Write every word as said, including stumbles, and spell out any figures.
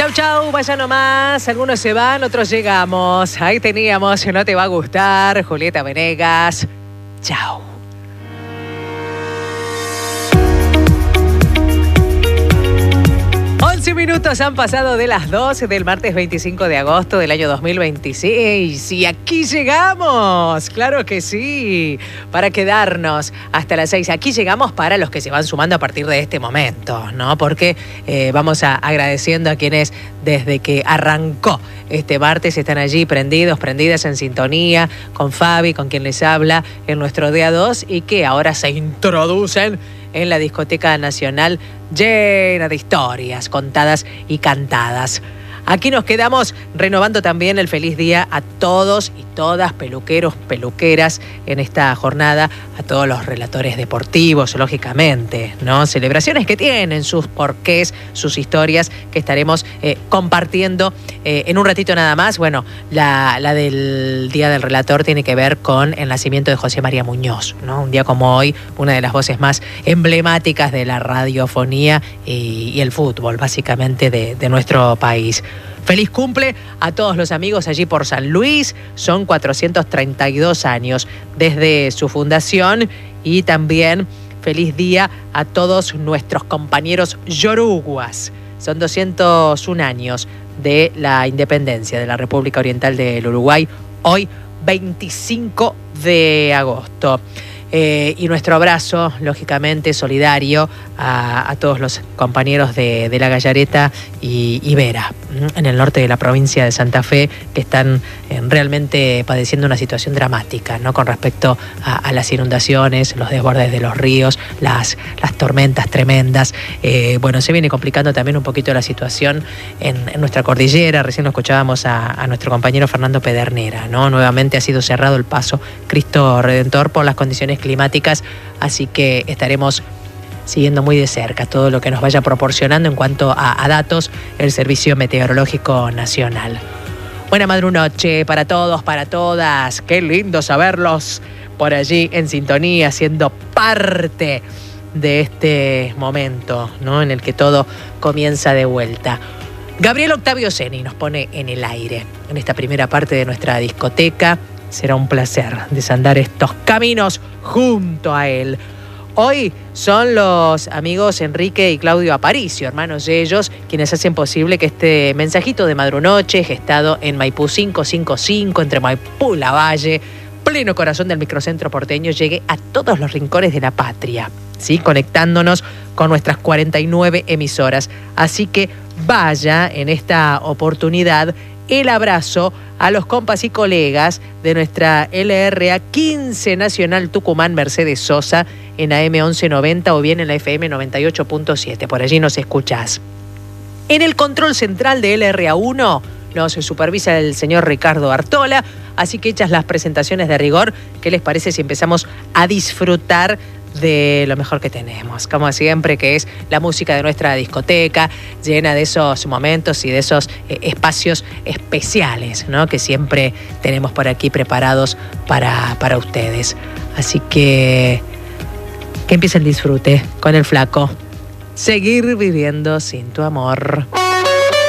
Chau, chau, vaya nomás. Algunos se van, otros llegamos. Ahí teníamos, no te va a gustar, Julieta Venegas. Chau. once minutos han pasado de las doce del martes veinticinco de agosto del año dos mil veintiséis. Y aquí llegamos, claro que sí, para quedarnos hasta las seis. Aquí llegamos para los que se van sumando a partir de este momento, ¿no? Porque eh, vamos a, agradeciendo a quienes desde que arrancó este martes están allí prendidos, prendidas en sintonía con Fabi, con quien les habla en nuestro día dos y que ahora se introducen en la Discoteca Nacional llena de historias contadas y cantadas. Aquí nos quedamos renovando también el feliz día a todos y todas, peluqueros, peluqueras, en esta jornada, a todos los relatores deportivos, lógicamente, ¿no? Celebraciones que tienen sus porqués, sus historias, que estaremos eh, compartiendo eh, en un ratito nada más. Bueno, la, la del Día del Relator tiene que ver con el nacimiento de José María Muñoz, ¿no? Un día como hoy, una de las voces más emblemáticas de la radiofonía y, y el fútbol, básicamente, de, de nuestro país. Feliz cumple a todos los amigos allí por San Luis. Son cuatrocientos treinta y dos años desde su fundación. Y también feliz día a todos nuestros compañeros yoruguas. Son doscientos un años de la independencia de la República Oriental del Uruguay. Hoy, veinticinco de agosto. Eh, y nuestro abrazo, lógicamente, solidario a, a todos los compañeros de, de La Gallareta y, y Vera, en el norte de la provincia de Santa Fe, que están eh, realmente padeciendo una situación dramática, ¿no? Con respecto a, a las inundaciones, los desbordes de los ríos, las, las tormentas tremendas. Eh, bueno, se viene complicando también un poquito la situación en, en nuestra cordillera. Recién lo escuchábamos a, a nuestro compañero Fernando Pedernera, ¿no? Nuevamente ha sido cerrado el paso Cristo Redentor por las condiciones climáticas, así que estaremos siguiendo muy de cerca todo lo que nos vaya proporcionando en cuanto a, a datos el Servicio Meteorológico Nacional. Buena madrunoche para todos, para todas. Qué lindo saberlos por allí en sintonía, siendo parte de este momento, ¿no? En el que todo comienza de vuelta. Gabriel Octavio Ceni nos pone en el aire en esta primera parte de nuestra discoteca. Será un placer desandar estos caminos junto a él. Hoy son los amigos Enrique y Claudio Aparicio, hermanos de ellos, quienes hacen posible que este mensajito de madrunoche, gestado en Maipú quinientos cincuenta y cinco, entre Maipú y Lavalle, pleno corazón del microcentro porteño, llegue a todos los rincones de la patria, ¿sí? Conectándonos con nuestras cuarenta y nueve emisoras. Así que vaya en esta oportunidad el abrazo a los compas y colegas de nuestra L R A quince Nacional Tucumán Mercedes Sosa en A M once noventa o bien en la F M noventa y ocho punto siete. Por allí nos escuchás. En el control central de L R A uno nos supervisa el señor Ricardo Artola, así que hechas las presentaciones de rigor, ¿qué les parece si empezamos a disfrutar de lo mejor que tenemos, como siempre, que es la música de nuestra discoteca, llena de esos momentos y de esos eh, espacios especiales, ¿no? Que siempre tenemos por aquí preparados para, para ustedes. Así que que empiece el disfrute con el flaco. Seguir viviendo sin tu amor.